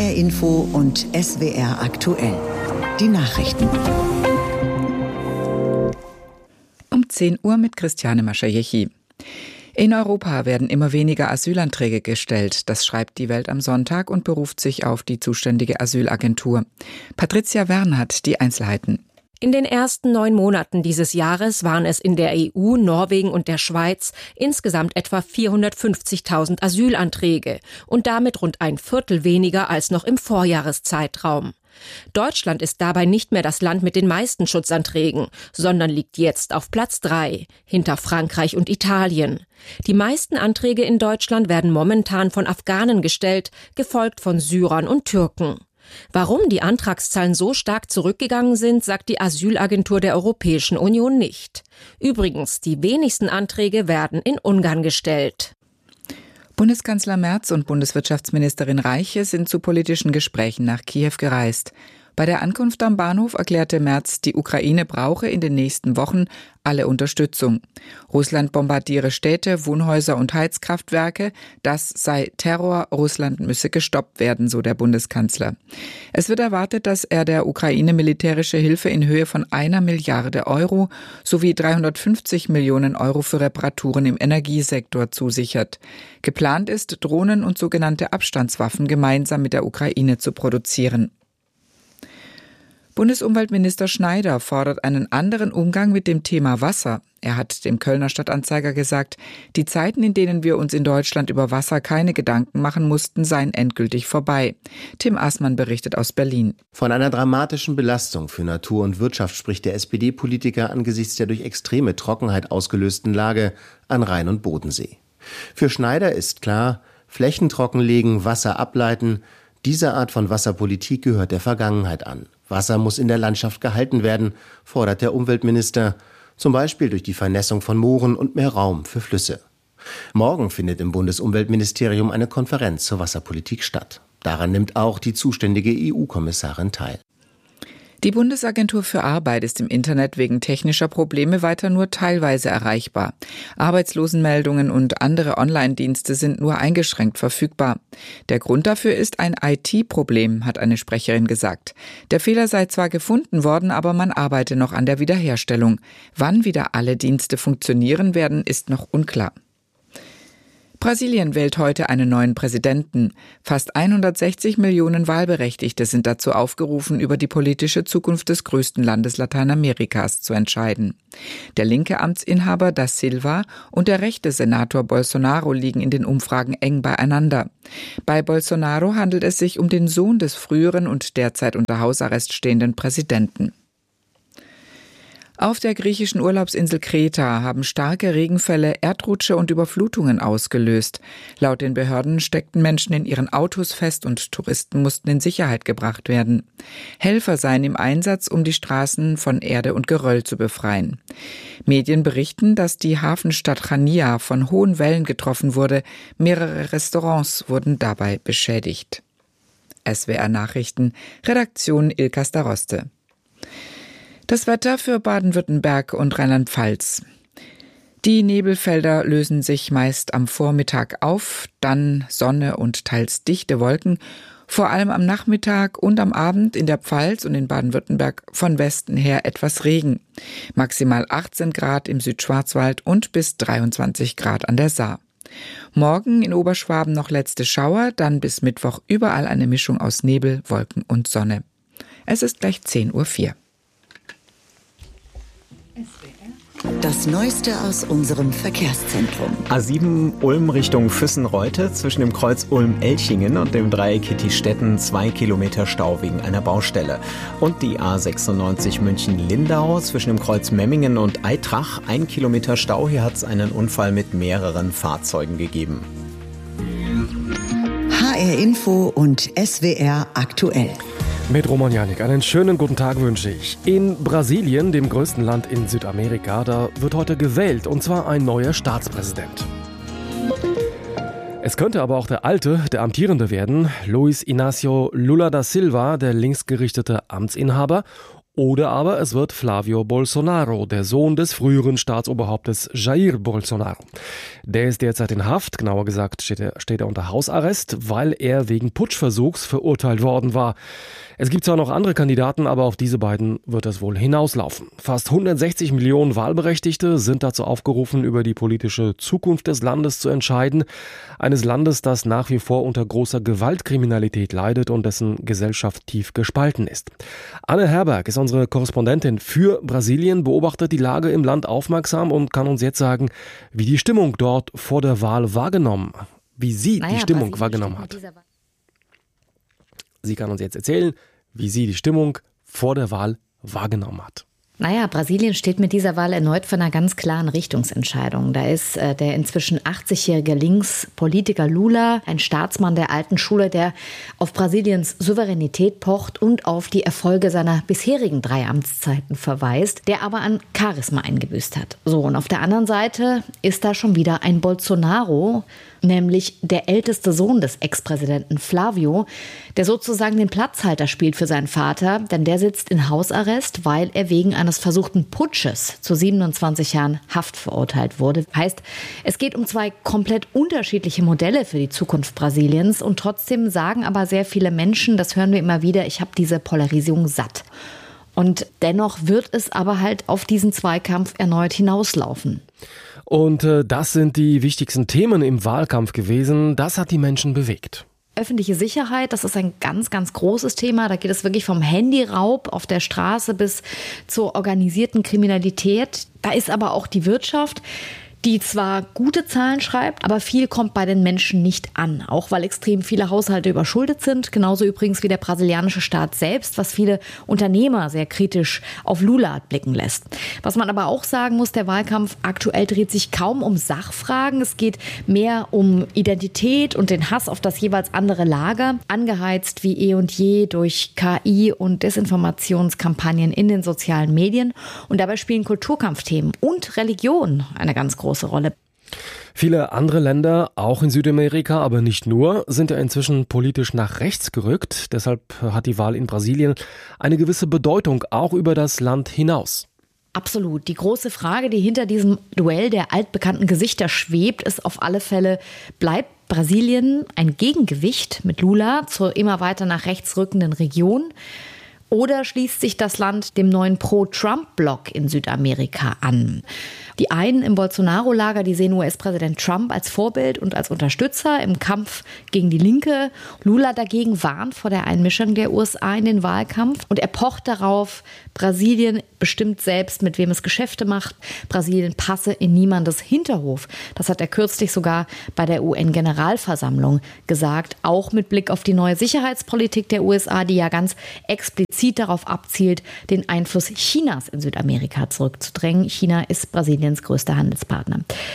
HR Info und SWR aktuell. Die Nachrichten. Um 10 Uhr mit Christiane Maschajechi. In Europa werden immer weniger Asylanträge gestellt. Das schreibt die Welt am Sonntag und beruft sich auf die zuständige Asylagentur. Patricia Wern hat die Einzelheiten. In den ersten 9 Monaten dieses Jahres waren es in der EU, Norwegen und der Schweiz insgesamt etwa 450.000 Asylanträge und damit rund ein Viertel weniger als noch im Vorjahreszeitraum. Deutschland ist dabei nicht mehr das Land mit den meisten Schutzanträgen, sondern liegt jetzt auf Platz 3, hinter Frankreich und Italien. Die meisten Anträge in Deutschland werden momentan von Afghanen gestellt, gefolgt von Syrern und Türken. Warum die Antragszahlen so stark zurückgegangen sind, sagt die Asylagentur der Europäischen Union nicht. Übrigens, die wenigsten Anträge werden in Ungarn gestellt. Bundeskanzler Merz und Bundeswirtschaftsministerin Reiche sind zu politischen Gesprächen nach Kiew gereist. Bei der Ankunft am Bahnhof erklärte Merz, die Ukraine brauche in den nächsten Wochen alle Unterstützung. Russland bombardiere Städte, Wohnhäuser und Heizkraftwerke. Das sei Terror. Russland müsse gestoppt werden, so der Bundeskanzler. Es wird erwartet, dass er der Ukraine militärische Hilfe in Höhe von 1 Milliarde Euro sowie 350 Millionen Euro für Reparaturen im Energiesektor zusichert. Geplant ist, Drohnen und sogenannte Abstandswaffen gemeinsam mit der Ukraine zu produzieren. Bundesumweltminister Schneider fordert einen anderen Umgang mit dem Thema Wasser. Er hat dem Kölner Stadtanzeiger gesagt, die Zeiten, in denen wir uns in Deutschland über Wasser keine Gedanken machen mussten, seien endgültig vorbei. Tim Assmann berichtet aus Berlin. Von einer dramatischen Belastung für Natur und Wirtschaft spricht der SPD-Politiker angesichts der durch extreme Trockenheit ausgelösten Lage an Rhein und Bodensee. Für Schneider ist klar, Flächen trockenlegen, Wasser ableiten, diese Art von Wasserpolitik gehört der Vergangenheit an. Wasser muss in der Landschaft gehalten werden, fordert der Umweltminister, zum Beispiel durch die Vernässung von Mooren und mehr Raum für Flüsse. Morgen findet im Bundesumweltministerium eine Konferenz zur Wasserpolitik statt. Daran nimmt auch die zuständige EU-Kommissarin teil. Die Bundesagentur für Arbeit ist im Internet wegen technischer Probleme weiter nur teilweise erreichbar. Arbeitslosenmeldungen und andere Online-Dienste sind nur eingeschränkt verfügbar. Der Grund dafür ist ein IT-Problem, hat eine Sprecherin gesagt. Der Fehler sei zwar gefunden worden, aber man arbeite noch an der Wiederherstellung. Wann wieder alle Dienste funktionieren werden, ist noch unklar. Brasilien wählt heute einen neuen Präsidenten. Fast 160 Millionen Wahlberechtigte sind dazu aufgerufen, über die politische Zukunft des größten Landes Lateinamerikas zu entscheiden. Der linke Amtsinhaber Da Silva und der rechte Senator Bolsonaro liegen in den Umfragen eng beieinander. Bei Bolsonaro handelt es sich um den Sohn des früheren und derzeit unter Hausarrest stehenden Präsidenten. Auf der griechischen Urlaubsinsel Kreta haben starke Regenfälle Erdrutsche und Überflutungen ausgelöst. Laut den Behörden steckten Menschen in ihren Autos fest und Touristen mussten in Sicherheit gebracht werden. Helfer seien im Einsatz, um die Straßen von Erde und Geröll zu befreien. Medien berichten, dass die Hafenstadt Chania von hohen Wellen getroffen wurde. Mehrere Restaurants wurden dabei beschädigt. SWR Nachrichten, Redaktion Ilka Staroste. Das Wetter für Baden-Württemberg und Rheinland-Pfalz. Die Nebelfelder lösen sich meist am Vormittag auf, dann Sonne und teils dichte Wolken. Vor allem am Nachmittag und am Abend in der Pfalz und in Baden-Württemberg von Westen her etwas Regen. Maximal 18 Grad im Südschwarzwald und bis 23 Grad an der Saar. Morgen in Oberschwaben noch letzte Schauer, dann bis Mittwoch überall eine Mischung aus Nebel, Wolken und Sonne. Es ist gleich 10:04 Uhr. Das Neueste aus unserem Verkehrszentrum. A7 Ulm Richtung Füssen-Reute zwischen dem Kreuz Ulm-Elchingen und dem Dreieck Hitti-Stetten 2 Kilometer Stau wegen einer Baustelle. Und die A96 München-Lindau zwischen dem Kreuz Memmingen und Eitrach 1 Kilometer Stau. Hier hat es einen Unfall mit mehreren Fahrzeugen gegeben. HR Info und SWR aktuell. Mit Roman Janik einen schönen guten Tag wünsche ich. In Brasilien, dem größten Land in Südamerika, da wird heute gewählt, und zwar ein neuer Staatspräsident. Es könnte aber auch der amtierende werden, Luiz Inácio Lula da Silva, der linksgerichtete Amtsinhaber, Oder aber es wird Flávio Bolsonaro, der Sohn des früheren Staatsoberhauptes Jair Bolsonaro. Der ist derzeit in Haft, genauer gesagt steht er unter Hausarrest, weil er wegen Putschversuchs verurteilt worden war. Es gibt zwar noch andere Kandidaten, aber auf diese beiden wird es wohl hinauslaufen. Fast 160 Millionen Wahlberechtigte sind dazu aufgerufen, über die politische Zukunft des Landes zu entscheiden. Eines Landes, das nach wie vor unter großer Gewaltkriminalität leidet und dessen Gesellschaft tief gespalten ist. Anne Herberg ist unsere Korrespondentin für Brasilien, beobachtet die Lage im Land aufmerksam und kann uns jetzt sagen, wie die Stimmung dort vor der Wahl wahrgenommen, wie sie die Stimmung wahrgenommen hat. Sie kann uns jetzt erzählen, wie sie die Stimmung vor der Wahl wahrgenommen hat. Brasilien steht mit dieser Wahl erneut vor einer ganz klaren Richtungsentscheidung. Da ist der inzwischen 80-jährige Linkspolitiker Lula, ein Staatsmann der alten Schule, der auf Brasiliens Souveränität pocht und auf die Erfolge seiner bisherigen 3 Amtszeiten verweist, der aber an Charisma eingebüßt hat. So, und auf der anderen Seite ist da schon wieder ein Bolsonaro, nämlich der älteste Sohn des Ex-Präsidenten Flávio, der sozusagen den Platzhalter spielt für seinen Vater, denn der sitzt in Hausarrest, weil er wegen eines versuchten Putsches zu 27 Jahren Haft verurteilt wurde. Heißt, es geht um 2 komplett unterschiedliche Modelle für die Zukunft Brasiliens und trotzdem sagen aber sehr viele Menschen, das hören wir immer wieder, ich habe diese Polarisierung satt. Und dennoch wird es aber halt auf diesen Zweikampf erneut hinauslaufen. Und das sind die wichtigsten Themen im Wahlkampf gewesen. Das hat die Menschen bewegt. Öffentliche Sicherheit, das ist ein ganz, ganz großes Thema. Da geht es wirklich vom Handyraub auf der Straße bis zur organisierten Kriminalität. Da ist aber auch die Wirtschaft, die zwar gute Zahlen schreibt, aber viel kommt bei den Menschen nicht an. Auch weil extrem viele Haushalte überschuldet sind. Genauso übrigens wie der brasilianische Staat selbst, was viele Unternehmer sehr kritisch auf Lula blicken lässt. Was man aber auch sagen muss, der Wahlkampf aktuell dreht sich kaum um Sachfragen. Es geht mehr um Identität und den Hass auf das jeweils andere Lager. Angeheizt wie eh und je durch KI und Desinformationskampagnen in den sozialen Medien. Und dabei spielen Kulturkampfthemen und Religion eine ganz große Rolle. Viele andere Länder, auch in Südamerika, aber nicht nur, sind ja inzwischen politisch nach rechts gerückt. Deshalb hat die Wahl in Brasilien eine gewisse Bedeutung, auch über das Land hinaus. Absolut. Die große Frage, die hinter diesem Duell der altbekannten Gesichter schwebt, ist auf alle Fälle, bleibt Brasilien ein Gegengewicht mit Lula zur immer weiter nach rechts rückenden Region? Oder schließt sich das Land dem neuen Pro-Trump-Block in Südamerika an? Die einen im Bolsonaro-Lager, die sehen US-Präsident Trump als Vorbild und als Unterstützer im Kampf gegen die Linke. Lula dagegen warnt vor der Einmischung der USA in den Wahlkampf und er pocht darauf, Brasilien bestimmt selbst, mit wem es Geschäfte macht. Brasilien passe in niemandes Hinterhof. Das hat er kürzlich sogar bei der UN-Generalversammlung gesagt, auch mit Blick auf die neue Sicherheitspolitik der USA, die ja ganz explizit darauf abzielt, den Einfluss Chinas in Südamerika zurückzudrängen. China ist Brasiliens größter Handelspartner.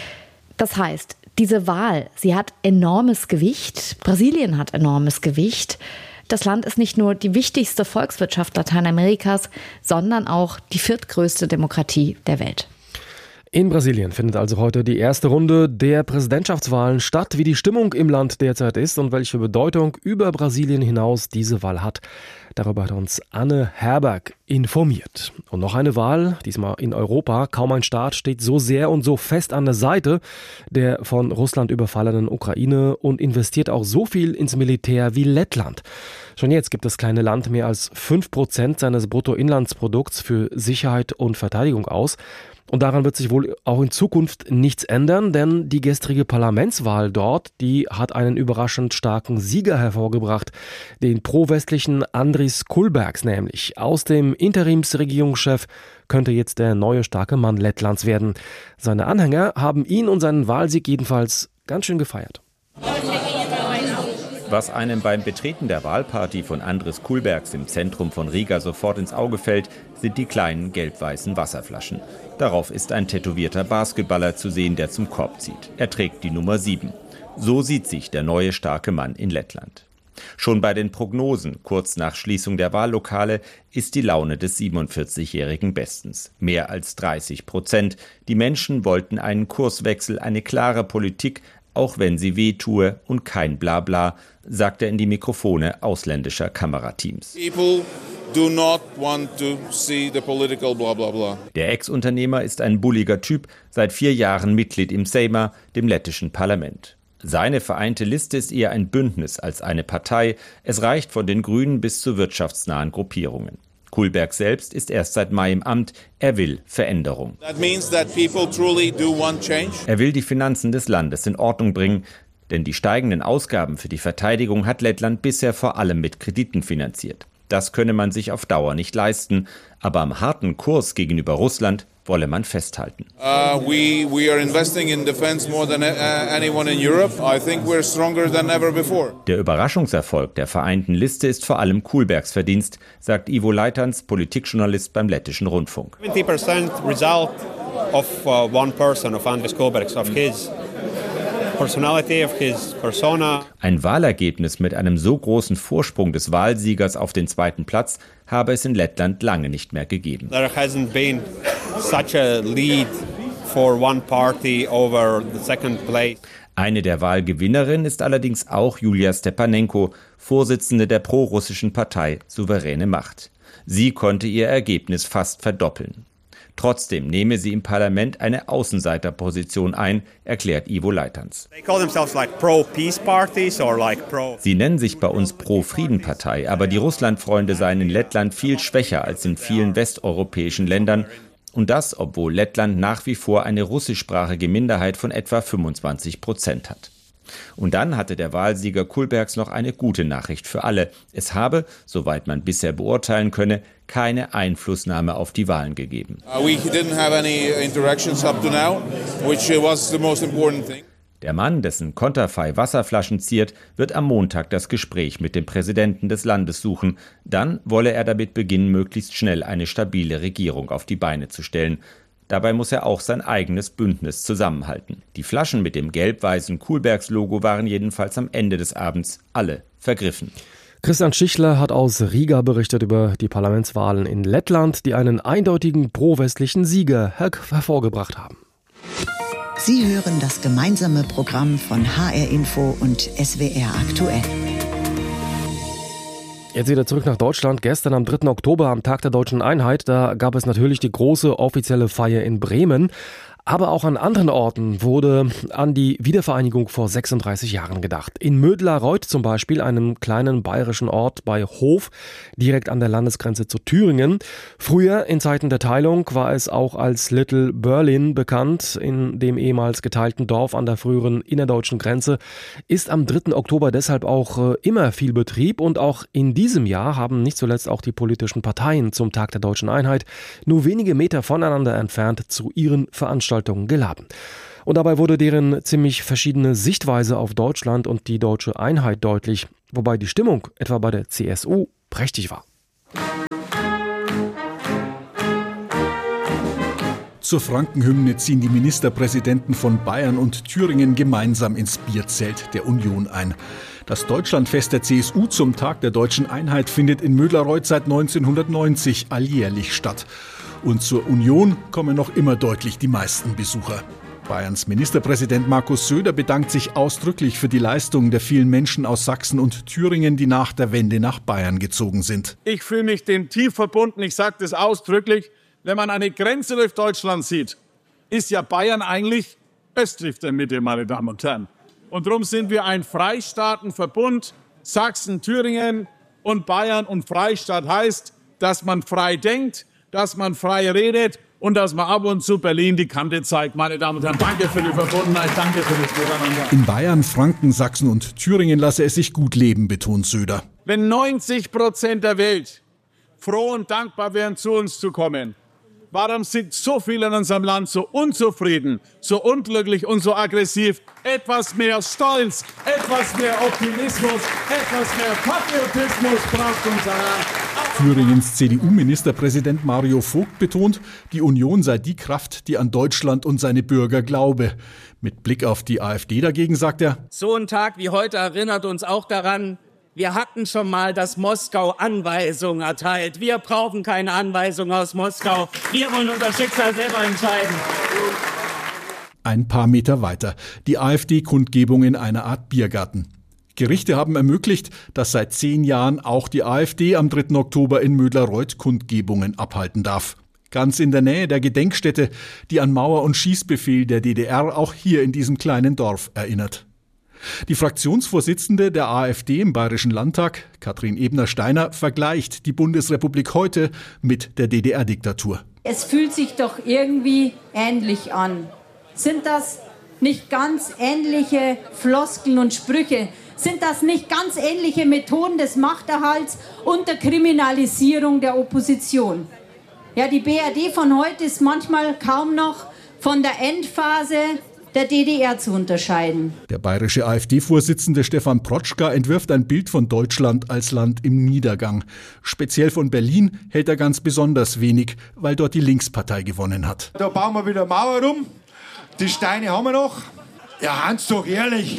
Das heißt, diese Wahl, sie hat enormes Gewicht. Brasilien hat enormes Gewicht. Das Land ist nicht nur die wichtigste Volkswirtschaft Lateinamerikas, sondern auch die 4. größte Demokratie der Welt. In Brasilien findet also heute die erste Runde der Präsidentschaftswahlen statt. Wie die Stimmung im Land derzeit ist und welche Bedeutung über Brasilien hinaus diese Wahl hat, darüber hat uns Anne Herberg informiert. Und noch eine Wahl, diesmal in Europa. Kaum ein Staat steht so sehr und so fest an der Seite der von Russland überfallenen Ukraine und investiert auch so viel ins Militär wie Lettland. Schon jetzt gibt das kleine Land mehr als 5% seines Bruttoinlandsprodukts für Sicherheit und Verteidigung aus. Und daran wird sich wohl auch in Zukunft nichts ändern, denn die gestrige Parlamentswahl dort, die hat einen überraschend starken Sieger hervorgebracht, den pro-westlichen Andris Kulbergs nämlich. Aus dem Interimsregierungschef könnte jetzt der neue starke Mann Lettlands werden. Seine Anhänger haben ihn und seinen Wahlsieg jedenfalls ganz schön gefeiert. Was einem beim Betreten der Wahlparty von Andris Kulbergs im Zentrum von Riga sofort ins Auge fällt, sind die kleinen gelb-weißen Wasserflaschen. Darauf ist ein tätowierter Basketballer zu sehen, der zum Korb zieht. Er trägt die Nummer 7. So sieht sich der neue starke Mann in Lettland. Schon bei den Prognosen, kurz nach Schließung der Wahllokale, ist die Laune des 47-Jährigen bestens. Mehr als 30%. Die Menschen wollten einen Kurswechsel, eine klare Politik, auch wenn sie wehtue und kein Blabla, sagt er in die Mikrofone ausländischer Kamerateams. do not want to see the political blah blah blah. Der Ex-Unternehmer ist ein bulliger Typ, seit 4 Jahren Mitglied im Seima, dem lettischen Parlament. Seine vereinte Liste ist eher ein Bündnis als eine Partei. Es reicht von den Grünen bis zu wirtschaftsnahen Gruppierungen. Kullberg selbst ist erst seit Mai im Amt. Er will Veränderung. That means that people truly do want change. Er will die Finanzen des Landes in Ordnung bringen, denn die steigenden Ausgaben für die Verteidigung hat Lettland bisher vor allem mit Krediten finanziert. Das könne man sich auf Dauer nicht leisten, aber am harten Kurs gegenüber Russland wolle man festhalten. We are investing in defense more than anyone in Europe. I think we're stronger than ever before. Der Überraschungserfolg der vereinten Liste ist vor allem Kullbergs Verdienst, sagt Ivo Leitans, Politikjournalist beim lettischen Rundfunk. 70% result of one person, of Andris Kullbergs, of his personality, of his persona. Ein Wahlergebnis mit einem so großen Vorsprung des Wahlsiegers auf den zweiten Platz habe es in Lettland lange nicht mehr gegeben. There hasn't been such a lead for one party over the second place. Eine der Wahlgewinnerinnen ist allerdings auch Julia Stepanenko, Vorsitzende der prorussischen Partei Souveräne Macht. Sie konnte ihr Ergebnis fast verdoppeln. Trotzdem nehme sie im Parlament eine Außenseiterposition ein, erklärt Ivo Leitans. Sie nennen sich bei uns Pro-Frieden-Partei, aber die Russlandfreunde seien in Lettland viel schwächer als in vielen westeuropäischen Ländern. Und das, obwohl Lettland nach wie vor eine russischsprachige Minderheit von etwa 25% hat. Und dann hatte der Wahlsieger Kullbergs noch eine gute Nachricht für alle. Es habe, soweit man bisher beurteilen könne, keine Einflussnahme auf die Wahlen gegeben. We didn't have any interactions up to now, which was the most important thing. Der Mann, dessen Konterfei Wasserflaschen ziert, wird am Montag das Gespräch mit dem Präsidenten des Landes suchen. Dann wolle er damit beginnen, möglichst schnell eine stabile Regierung auf die Beine zu stellen. Dabei muss er auch sein eigenes Bündnis zusammenhalten. Die Flaschen mit dem gelb-weißen Kullbergs-Logo waren jedenfalls am Ende des Abends alle vergriffen. Christian Schichler hat aus Riga berichtet über die Parlamentswahlen in Lettland, die einen eindeutigen pro-westlichen Sieger hervorgebracht haben. Sie hören das gemeinsame Programm von HR Info und SWR aktuell. Jetzt wieder zurück nach Deutschland. Gestern am 3. Oktober, am Tag der Deutschen Einheit, da gab es natürlich die große offizielle Feier in Bremen. Aber auch an anderen Orten wurde an die Wiedervereinigung vor 36 Jahren gedacht. In Mödlareuth zum Beispiel, einem kleinen bayerischen Ort bei Hof, direkt an der Landesgrenze zu Thüringen. Früher, in Zeiten der Teilung, war es auch als Little Berlin bekannt. In dem ehemals geteilten Dorf an der früheren innerdeutschen Grenze ist am 3. Oktober deshalb auch immer viel Betrieb. Und auch in diesem Jahr haben nicht zuletzt auch die politischen Parteien zum Tag der Deutschen Einheit nur wenige Meter voneinander entfernt zu ihren Veranstaltungen geladen. Und dabei wurde deren ziemlich verschiedene Sichtweise auf Deutschland und die deutsche Einheit deutlich, wobei die Stimmung etwa bei der CSU prächtig war. Zur Frankenhymne ziehen die Ministerpräsidenten von Bayern und Thüringen gemeinsam ins Bierzelt der Union ein. Das Deutschlandfest der CSU zum Tag der Deutschen Einheit findet in Mödlareuth seit 1990 alljährlich statt. Und zur Union kommen noch immer deutlich die meisten Besucher. Bayerns Ministerpräsident Markus Söder bedankt sich ausdrücklich für die Leistungen der vielen Menschen aus Sachsen und Thüringen, die nach der Wende nach Bayern gezogen sind. Ich fühle mich dem tief verbunden, ich sage das ausdrücklich. Wenn man eine Grenze durch Deutschland sieht, ist ja Bayern eigentlich östlich der Mitte, meine Damen und Herren. Und darum sind wir ein Freistaatenverbund. Sachsen, Thüringen und Bayern und Freistaat heißt, dass man frei denkt, dass man frei redet und dass man ab und zu Berlin die Kante zeigt. Meine Damen und Herren, danke für die Verbundenheit, danke für das Miteinander. In Bayern, Franken, Sachsen und Thüringen lasse es sich gut leben, betont Söder. Wenn 90% der Welt froh und dankbar wären, zu uns zu kommen, warum sind so viele in unserem Land so unzufrieden, so unglücklich und so aggressiv? Etwas mehr Stolz, etwas mehr Optimismus, etwas mehr Patriotismus braucht unser Land. Thüringens CDU-Ministerpräsident Mario Vogt betont, die Union sei die Kraft, die an Deutschland und seine Bürger glaube. Mit Blick auf die AfD dagegen sagt er: So ein Tag wie heute erinnert uns auch daran, wir hatten schon mal, dass Moskau Anweisungen erteilt. Wir brauchen keine Anweisungen aus Moskau. Wir wollen unser Schicksal selber entscheiden. Ein paar Meter weiter, die AfD-Kundgebung in einer Art Biergarten. Gerichte haben ermöglicht, dass seit 10 Jahren auch die AfD am 3. Oktober in Mödlareuth Kundgebungen abhalten darf. Ganz in der Nähe der Gedenkstätte, die an Mauer- und Schießbefehl der DDR auch hier in diesem kleinen Dorf erinnert. Die Fraktionsvorsitzende der AfD im Bayerischen Landtag, Katrin Ebner-Steiner, vergleicht die Bundesrepublik heute mit der DDR-Diktatur. Es fühlt sich doch irgendwie ähnlich an. Sind das nicht ganz ähnliche Floskeln und Sprüche? Sind das nicht ganz ähnliche Methoden des Machterhalts und der Kriminalisierung der Opposition? Ja, die BRD von heute ist manchmal kaum noch von der Endphase der DDR zu unterscheiden. Der bayerische AfD-Vorsitzende Stefan Protschka entwirft ein Bild von Deutschland als Land im Niedergang. Speziell von Berlin hält er ganz besonders wenig, weil dort die Linkspartei gewonnen hat. Da bauen wir wieder Mauer rum, die Steine haben wir noch. Ja, Hans, doch ehrlich,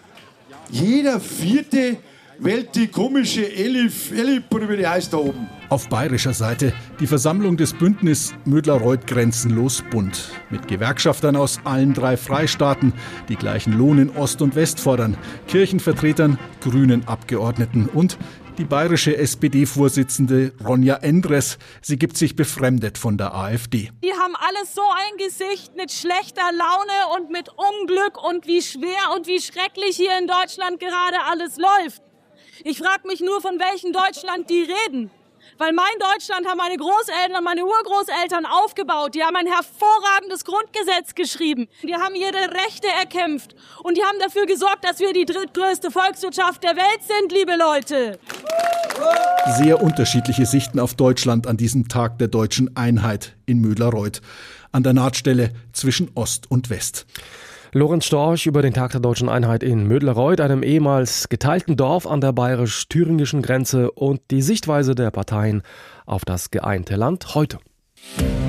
jeder Vierte wählt die komische Elif, oder wie die heißt da oben. Auf bayerischer Seite die Versammlung des Bündnis Mödlareuth Grenzenlos bunt. Mit Gewerkschaftern aus allen 3 Freistaaten, die gleichen Lohn in Ost und West fordern, Kirchenvertretern, grünen Abgeordneten und die bayerische SPD-Vorsitzende Ronja Endres. Sie gibt sich befremdet von der AfD. Die haben alles so ein Gesicht mit schlechter Laune und mit Unglück und wie schwer und wie schrecklich hier in Deutschland gerade alles läuft. Ich frage mich nur, von welchem Deutschland die reden. Weil mein Deutschland haben meine Großeltern und meine Urgroßeltern aufgebaut. Die haben ein hervorragendes Grundgesetz geschrieben. Die haben ihre Rechte erkämpft. Und die haben dafür gesorgt, dass wir die drittgrößte Volkswirtschaft der Welt sind, liebe Leute. Sehr unterschiedliche Sichten auf Deutschland an diesem Tag der deutschen Einheit in Mödlareuth. An der Nahtstelle zwischen Ost und West. Lorenz Storch über den Tag der deutschen Einheit in Mödlareuth, einem ehemals geteilten Dorf an der bayerisch-thüringischen Grenze, und die Sichtweise der Parteien auf das geeinte Land heute.